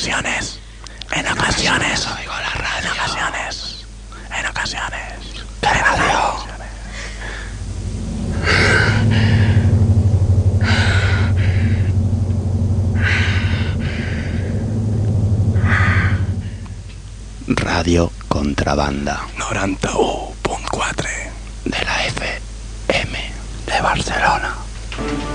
ocasiones. En ocasiones oigo la radio. En ocasiones. En ocasiones. ¿Qué radio? Radio Contrabanda 91.4 de la FM de Barcelona.